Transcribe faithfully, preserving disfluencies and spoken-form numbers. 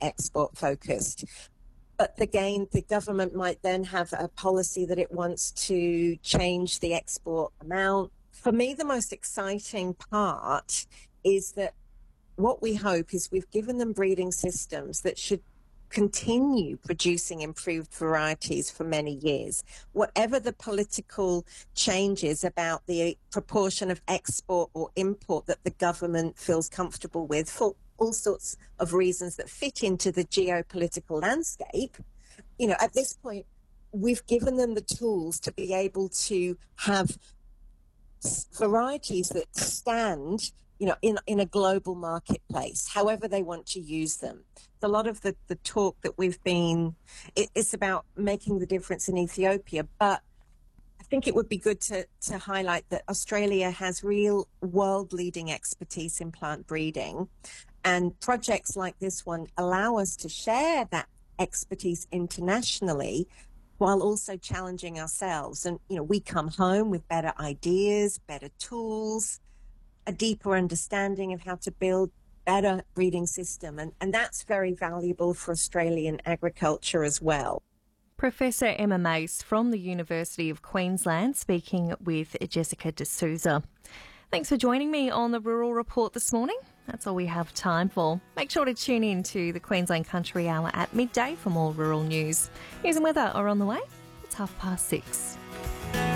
export focused. But again, the government might then have a policy that it wants to change the export amount. For me, the most exciting part is that what we hope is we've given them breeding systems that should continue producing improved varieties for many years. Whatever the political changes about the proportion of export or import that the government feels comfortable with for all sorts of reasons that fit into the geopolitical landscape, you know, at this point, we've given them the tools to be able to have varieties that stand, you know, in in a global marketplace, however they want to use them. A lot of the, the talk that we've been, it, it's about making the difference in Ethiopia, but I think it would be good to, to highlight that Australia has real world-leading expertise in plant breeding, and projects like this one allow us to share that expertise internationally while also challenging ourselves. And, you know, we come home with better ideas, better tools, a deeper understanding of how to build better breeding system. And, and that's very valuable for Australian agriculture as well. Professor Emma Mace from the University of Queensland speaking with Jessica D'Souza. Thanks for joining me on the Rural Report this morning. That's all we have time for. Make sure to tune in to the Queensland Country Hour at midday for more rural news. News and weather are on the way. It's half past six.